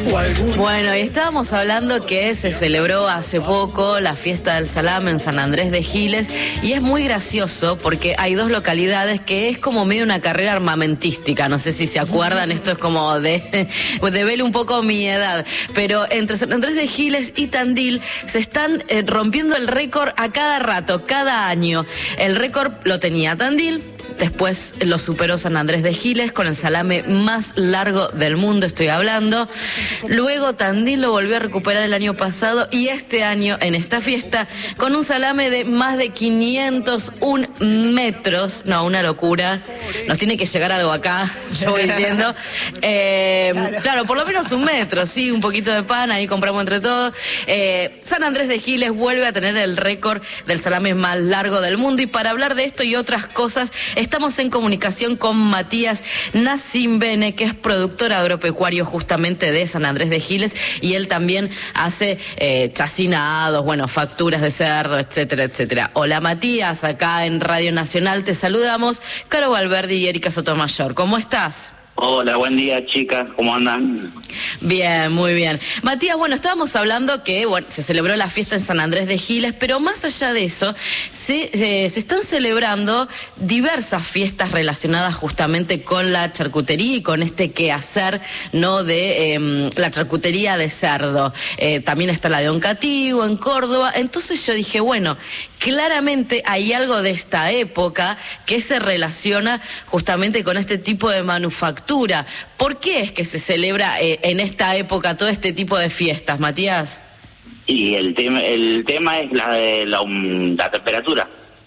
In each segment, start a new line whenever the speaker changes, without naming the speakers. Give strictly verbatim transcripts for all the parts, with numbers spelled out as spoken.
Bueno, y estábamos hablando que se celebró hace poco la fiesta del salame en San Andrés de Giles, y es muy gracioso porque hay dos localidades que es como medio una carrera armamentística, no sé si se acuerdan, esto es como de, de vele un poco mi edad, pero entre San Andrés de Giles y Tandil se están eh, rompiendo el récord a cada rato, cada año. El récord lo tenía Tandil. Después lo superó San Andrés de Giles con el salame más largo del mundo, estoy hablando. Luego Tandil lo volvió a recuperar el año pasado y este año en esta fiesta con un salame de más de quinientos un metros. No, una locura. Nos tiene que llegar algo acá, yo voy diciendo. Eh, claro. claro, por lo menos un metro, sí, un poquito de pan, ahí compramos entre todos. Eh, San Andrés de Giles vuelve a tener el récord del salame más largo del mundo, y para hablar de esto y otras cosas estamos en comunicación con Matías Nacimbene, que es productor agropecuario justamente de San Andrés de Giles, y él también hace eh, chacinados, bueno, facturas de cerdo, etcétera, etcétera. Hola Matías, acá en Radio Nacional te saludamos, Caro Valverde y Erika Sotomayor. ¿Cómo estás?
Hola, buen día chicas, ¿cómo andan?
Bien, muy bien. Matías, bueno, estábamos hablando que bueno, se celebró la fiesta en San Andrés de Giles, pero más allá de eso, se, se, se están celebrando diversas fiestas relacionadas justamente con la charcutería y con este quehacer, ¿no?, de eh, la charcutería de cerdo. Eh, también está la de Oncativo, en Córdoba. Entonces yo dije, bueno, claramente hay algo de esta época que se relaciona justamente con este tipo de manufactura. ¿Por qué es que se celebra eh, en esta época todo este tipo de fiestas, Matías?
Y el tema el tema es la de la, um, la temperatura.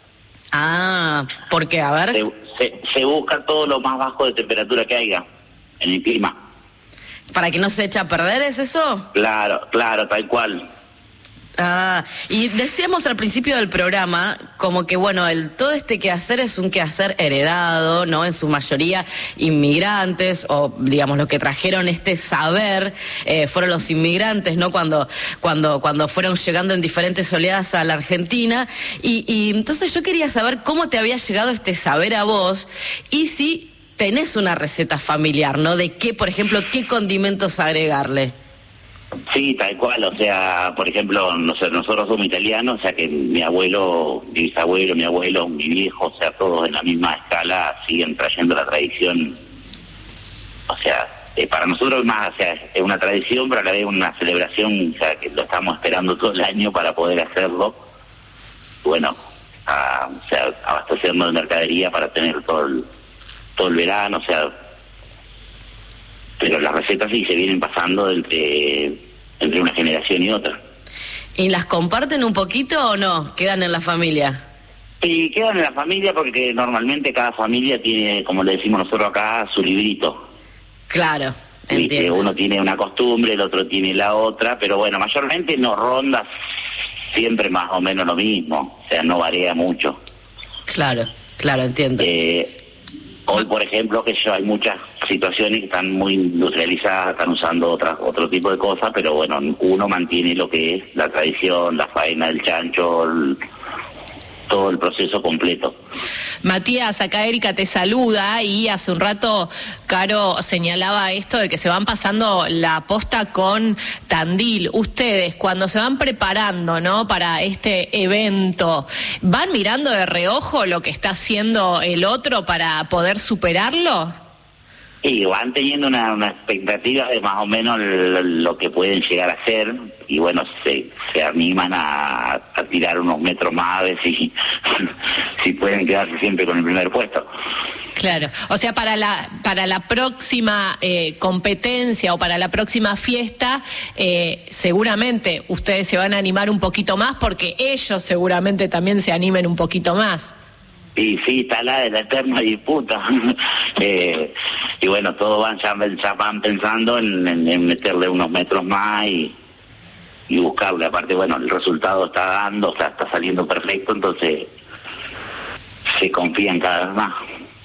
Ah, ¿por qué? A ver.
Se, se, se busca todo lo más bajo de temperatura que haya en el clima.
¿Para que no se eche a perder, es eso?
Claro, claro, tal cual.
Ah, y decíamos al principio del programa como que bueno, el todo este quehacer es un quehacer heredado, ¿no? En su mayoría inmigrantes, o digamos lo que trajeron este saber eh, fueron los inmigrantes, ¿no? Cuando cuando cuando fueron llegando en diferentes oleadas a la Argentina, y, y entonces yo quería saber cómo te había llegado este saber a vos, y si tenés una receta familiar, ¿no? De qué, por ejemplo, qué condimentos agregarle.
Sí, tal cual, o sea, por ejemplo, no sé, nosotros somos italianos, o sea que mi abuelo, mi bisabuelo, mi abuelo, mi viejo, o sea, todos en la misma escala siguen trayendo la tradición. O sea, eh, para nosotros más, o sea, es una tradición, pero a la vez una celebración, o sea, que lo estamos esperando todo el año para poder hacerlo. Bueno, a, o sea, abasteciendo de mercadería para tener todo el, todo el verano, o sea, pero las recetas sí se vienen pasando entre, entre una generación y otra.
¿Y las comparten un poquito o no? ¿Quedan en la familia?
Sí, quedan en la familia porque normalmente cada familia tiene, como le decimos nosotros acá, su librito.
Claro,
¿Viste?
entiendo.
Uno tiene una costumbre, el otro tiene la otra, pero bueno, mayormente nos ronda siempre más o menos lo mismo, o sea, no varía mucho.
Claro, claro, entiendo.
Eh, Hoy, por ejemplo, que yo hay muchas situaciones que están muy industrializadas, están usando otras, otro tipo de cosas, pero bueno, uno mantiene lo que es la tradición, la faena del chancho, el, todo el proceso completo.
Matías, acá Erika te saluda, y hace un rato Caro señalaba esto de que se van pasando la posta con Tandil. Ustedes, cuando se van preparando, ¿no?, para este evento, ¿van mirando de reojo lo que está haciendo el otro para poder superarlo?
Y van teniendo una, una expectativa de más o menos lo, lo que pueden llegar a hacer, y bueno, se, se animan a, a tirar unos metros más a ver si, si pueden quedarse siempre con el primer puesto.
Claro, o sea, para la para la próxima eh, competencia o para la próxima fiesta, eh, seguramente ustedes se van a animar un poquito más, porque ellos seguramente también se animen un poquito más.
Y sí, está la de la eterna disputa. eh, y bueno, todos van ya, ya van pensando en, en, en meterle unos metros más y, y buscarle. Aparte, bueno, el resultado está dando, o sea, está saliendo perfecto, entonces se confían cada vez más.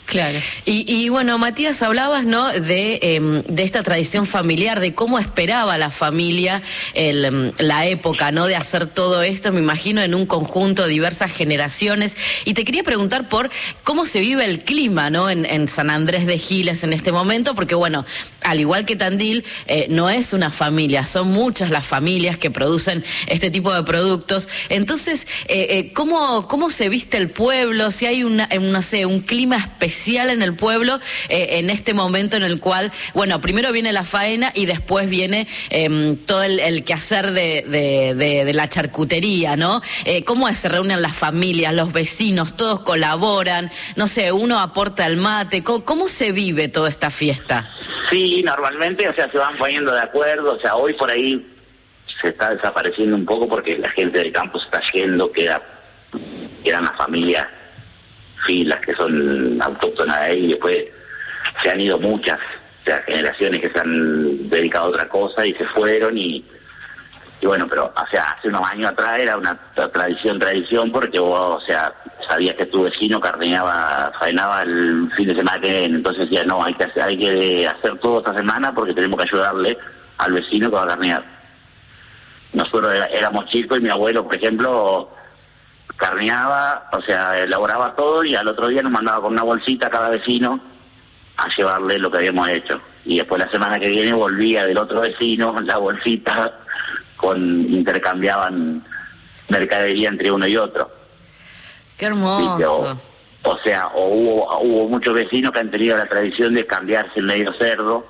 Claro.
Y, y bueno, Matías, hablabas, ¿no?, de, eh, de esta tradición familiar, de cómo esperaba la familia el, la época, ¿no?, de hacer todo esto, me imagino, en un conjunto de diversas generaciones. Y te quería preguntar por cómo se vive el clima, ¿no?, en, en San Andrés de Giles en este momento, porque bueno, al igual que Tandil, eh, no es una familia, son muchas las familias que producen este tipo de productos. Entonces, eh, eh, ¿cómo, cómo se viste el pueblo? Si hay una, no sé, un clima especial en el pueblo eh, en este momento en el cual, bueno, primero viene la faena y después viene eh, todo el, el quehacer de, de, de, de la charcutería, ¿no? Eh, ¿Cómo es? Se reúnen las familias, los vecinos, todos colaboran, no sé, uno aporta el mate. ¿Cómo, cómo se vive toda esta fiesta?
Sí, normalmente, o sea, se van poniendo de acuerdo, o sea, hoy por ahí se está desapareciendo un poco porque la gente del campo se está yendo, queda, quedan las familias filas que son autóctonas de ahí, y después se han ido muchas, o sea, generaciones que se han dedicado a otra cosa y se fueron, y, y bueno, pero o sea, hace unos años atrás era una tradición, tradición, porque vos, o sea, sabías que tu vecino carneaba, faenaba el fin de semana que viene, entonces decía, no, hay que hacer, hay que hacer todo esta semana porque tenemos que ayudarle al vecino que va a carnear. Nosotros éramos chicos y mi abuelo, por ejemplo, carneaba, o sea, elaboraba todo y al otro día nos mandaba con una bolsita a cada vecino a llevarle lo que habíamos hecho. Y después la semana que viene volvía del otro vecino la bolsita, con intercambiaban mercadería entre uno y otro.
¡Qué hermoso!
O, o sea, o hubo, hubo muchos vecinos que han tenido la tradición de cambiarse el medio cerdo,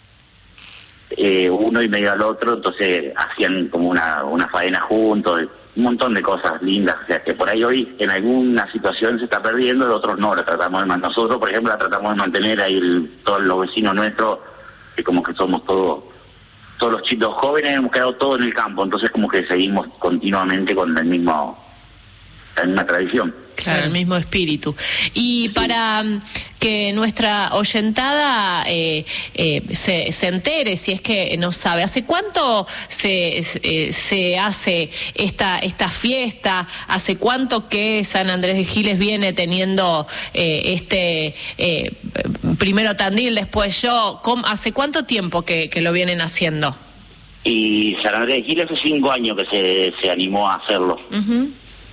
eh, uno y medio al otro, entonces hacían como una, una faena juntos, un montón de cosas lindas, o sea, que por ahí hoy en alguna situación se está perdiendo, de otros no, la tratamos de mantener. Nosotros, por ejemplo, la tratamos de mantener ahí el, todos los vecinos nuestros, que como que somos todos, todos los chicos jóvenes, hemos quedado todos en el campo, entonces como que seguimos continuamente con el mismo, la misma tradición.
Claro, el mismo espíritu. Y para que nuestra oyentada eh, eh, se, se entere, si es que no sabe, ¿hace cuánto se, eh, se hace esta, esta fiesta? ¿Hace cuánto que San Andrés de Giles viene teniendo eh, este, eh, primero Tandil, después yo? ¿Cómo, ¿Hace cuánto tiempo que, que lo vienen haciendo?
Y San Andrés de Giles hace cinco años que se, se animó a hacerlo. Uh-huh.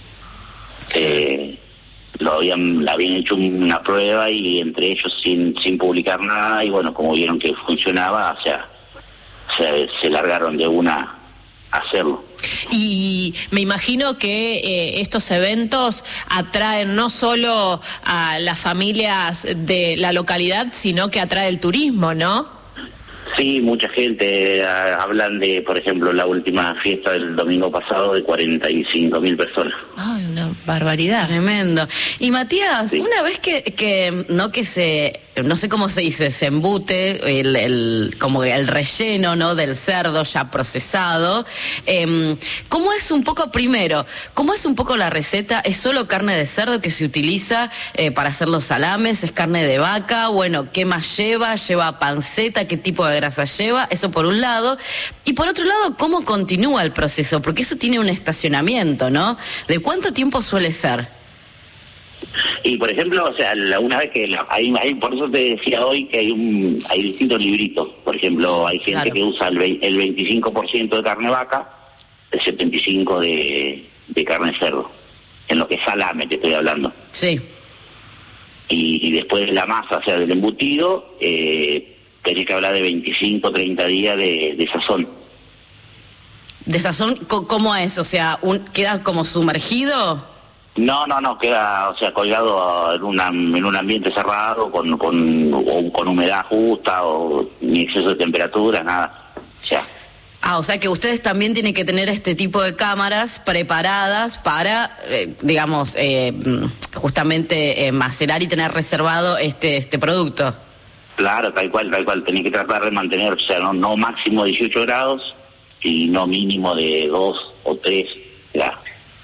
Eh, lo habían, habían hecho una prueba y entre ellos sin sin publicar nada, y bueno, como vieron que funcionaba, o sea, se, se largaron de una a hacerlo.
Y me imagino que eh, estos eventos atraen no solo a las familias de la localidad, sino que atrae el turismo, ¿no?
Sí, mucha gente, uh, hablan de, por ejemplo, la última fiesta del domingo pasado de cuarenta y cinco mil personas.
Ay, una barbaridad.
Tremendo. Y Matías,
sí.
Una vez que, que, no que se, no sé cómo se dice, se embute el, el como el relleno, ¿no?, del cerdo ya procesado, eh, ¿cómo es un poco, primero, cómo es un poco la receta? ¿Es solo carne de cerdo que se utiliza eh, para hacer los salames? ¿Es carne de vaca? Bueno, ¿qué más lleva? ¿Lleva panceta? ¿Qué tipo de grasa lleva? Eso por un lado. Y por otro lado, ¿cómo continúa el proceso? Porque eso tiene un estacionamiento, ¿no? ¿De cuánto tiempo suele ser?
Y por ejemplo, o sea, la, una vez que la, hay, hay, por eso te decía hoy que hay un hay distintos libritos. Por ejemplo, hay gente claro. que usa el, el veinticinco por ciento de carne vaca, el setenta y cinco por ciento de, de carne de cerdo. En lo que es salame te estoy hablando.
Sí.
Y, y después de la masa, o sea, del embutido, eh, tenés que hablar de veinticinco, treinta días de, de sazón.
¿De sazón cómo es? O sea, un, ¿queda como sumergido?
No, no, no, queda, o sea, colgado en, una, en un ambiente cerrado, con, con, o, con humedad justa, o ni exceso de temperatura, nada. O sea.
Ah, o sea que ustedes también tienen que tener este tipo de cámaras preparadas para, eh, digamos, eh, justamente eh, macerar y tener reservado este, este producto.
Claro, tal cual, tal cual. Tenés que tratar de mantener, o sea, no, no máximo dieciocho grados y no mínimo de dos o tres. Ya.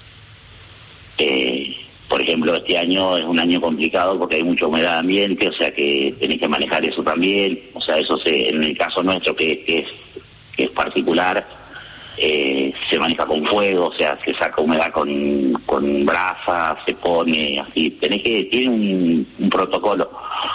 Eh, por ejemplo, este año es un año complicado porque hay mucha humedad de ambiente, o sea que tenés que manejar eso también. O sea, eso se, en el caso nuestro que, que, es, que es particular, eh, se maneja con fuego, o sea, se saca humedad con, con brasa, se pone así. Tenés que, tiene un, un protocolo.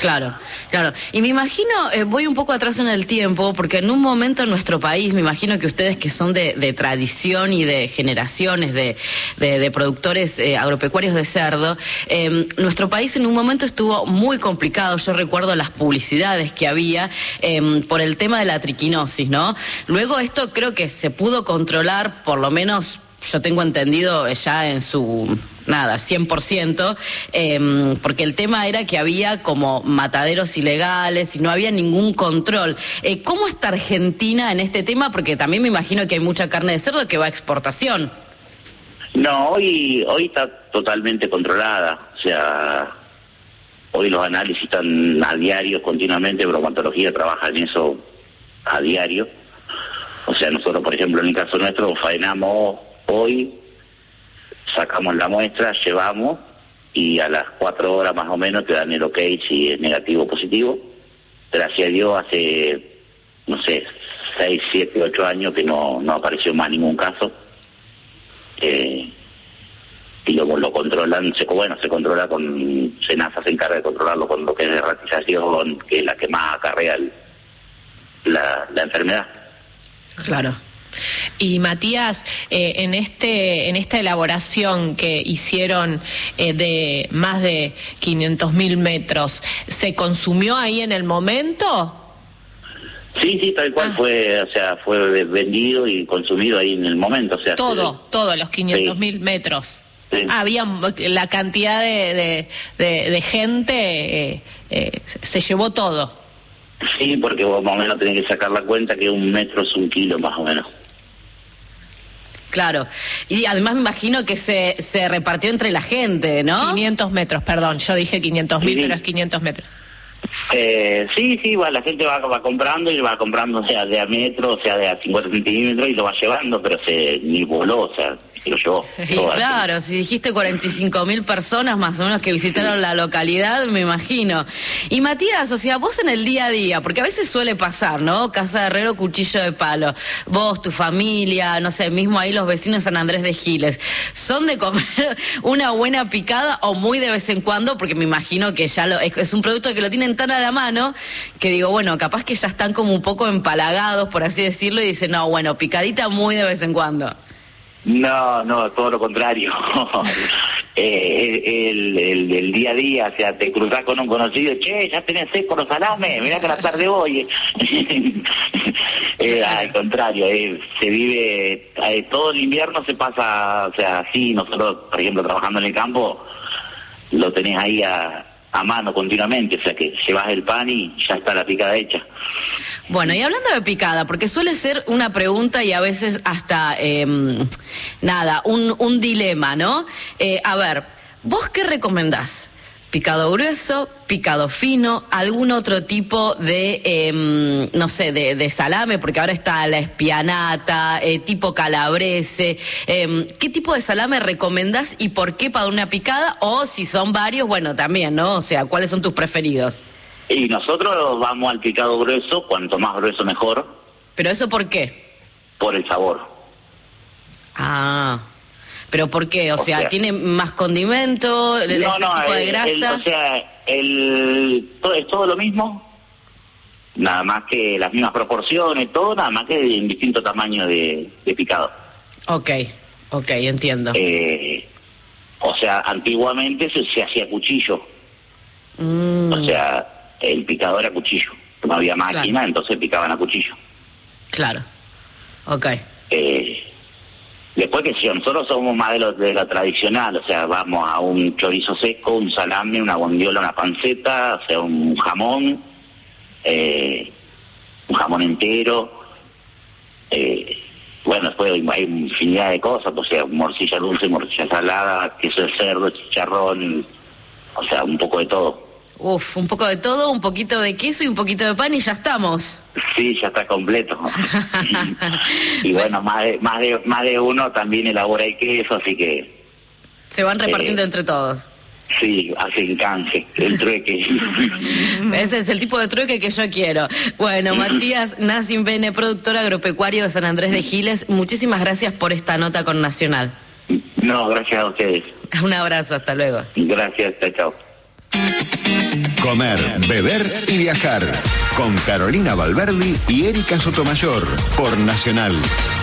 Claro, claro. Y me imagino, eh, voy un poco atrás en el tiempo, porque en un momento en nuestro país, me imagino que ustedes que son de, de tradición y de generaciones de, de, de productores eh, agropecuarios de cerdo, eh, nuestro país en un momento estuvo muy complicado. Yo recuerdo las publicidades que había eh, por el tema de la triquinosis, ¿no? Luego esto creo que se pudo controlar, por lo menos yo tengo entendido ya en su... nada, cien por ciento, eh, porque el tema era que había como mataderos ilegales y no había ningún control. Eh, ¿Cómo está Argentina en este tema? Porque también me imagino que hay mucha carne de cerdo que va a exportación.
No, hoy hoy está totalmente controlada. O sea, hoy los análisis están a diario, continuamente. Bromatología trabaja en eso a diario. O sea, nosotros, por ejemplo, en el caso nuestro, faenamos hoy, sacamos la muestra, llevamos y a las cuatro horas más o menos te dan el ok si es negativo o positivo. Gracias a Dios hace, no sé, seis, siete, ocho años que no, no apareció más ningún caso. Eh, y luego lo controlan, se, bueno, se controla con, Senasa se encarga de controlarlo con lo que es de ratización, que es la que más acarrea el, la, la enfermedad.
Claro. Y Matías, eh, en este en esta elaboración que hicieron eh, de más de quinientos mil metros, ¿se consumió ahí en el momento?
Sí, sí, tal cual. Ah. fue, o sea, fue vendido y consumido ahí en el momento. O sea,
todo, se... todos los quinientos mil sí. metros. Sí. Había la cantidad de, de, de, de gente, eh, eh, se llevó todo.
Sí, porque vos más o menos tenés que sacar la cuenta que un metro es un kilo más o menos.
Claro, y además me imagino que se, se repartió entre la gente, ¿no?
quinientos metros, perdón, yo dije quinientos mil, sí, pero es quinientos metros.
Eh, sí, sí, va, la gente va, va comprando y va comprando, o sea, de a metro, o sea, de a cincuenta centímetros y lo va llevando, pero se ni voló, o sea, se lo llevó.
Y claro, si dijiste cuarenta y cinco mil personas más o menos que visitaron la localidad, me imagino. Y Matías, o sea, vos en el día a día, porque a veces suele pasar, ¿no? Casa de herrero, cuchillo de palo. Vos, tu familia, no sé, mismo ahí los vecinos de San Andrés de Giles, ¿son de comer una buena picada o muy de vez en cuando? Porque me imagino que ya lo, es, es un producto que lo tienen tan a la mano que digo, bueno, capaz que ya están como un poco empalagados, por así decirlo, y dicen, no, bueno, picadita muy de vez en cuando.
No, no, todo lo contrario. eh, el, el, el día a día, o sea, te cruzás con un conocido, che, ya tenés seco los salames, mirá que la tarde voy. eh, al contrario, eh, se vive, eh, todo el invierno se pasa, o sea, así, nosotros, por ejemplo, trabajando en el campo, lo tenés ahí a, a mano continuamente, o sea, que llevas el pan y ya está la picada hecha.
Bueno, y hablando de picada, porque suele ser una pregunta y a veces hasta, eh, nada, un, un dilema, ¿no? Eh, a ver, ¿vos qué recomendás? ¿Picado grueso, picado fino, algún otro tipo de, eh, no sé, de, de salame? Porque ahora está la espianata, eh, tipo calabrese. Eh, ¿Qué tipo de salame recomendás y por qué para una picada? O si son varios, bueno, también, ¿no? O sea, ¿cuáles son tus preferidos?
Y nosotros vamos al picado grueso, cuanto más grueso mejor.
¿Pero eso por qué?
Por el sabor.
Ah, ¿pero por qué? O, o sea, sea, ¿tiene más condimento?
No,
¿Ese
no,
tipo
el,
de grasa?
El, o sea, el, todo, es todo lo mismo, nada más que las mismas proporciones, todo, nada más que en distinto tamaño de, de picado.
Ok, ok, entiendo.
Eh, o sea, antiguamente se, se hacía cuchillo. Mm. O sea... el picador era cuchillo, no había máquina, claro. Entonces picaban a cuchillo.
Claro, ok.
Eh, después que si nosotros somos más de lo, de lo tradicional, o sea, vamos a un chorizo seco, un salame, una bondiola, una panceta, o sea, un jamón, eh, un jamón entero, eh, bueno, después hay infinidad de cosas, o sea, morcilla dulce, morcilla salada, queso de cerdo, chicharrón, o sea, un poco de todo.
Uf, un poco de todo, un poquito de queso y un poquito de pan y ya estamos.
Sí, ya está completo. y bueno, más de, más de más de uno también elabora el queso, así que...
Se van repartiendo eh, entre todos.
Sí, hacen canje, el trueque.
Ese es el tipo de trueque que yo quiero. Bueno, Matías Nassim Bene, productor agropecuario de San Andrés de Giles, muchísimas gracias por esta nota con Nacional.
No, gracias a ustedes.
Un abrazo, hasta luego.
Gracias, chao, chao.
Comer, beber y viajar. Con Carolina Valverdi y Erika Sotomayor. Por Nacional.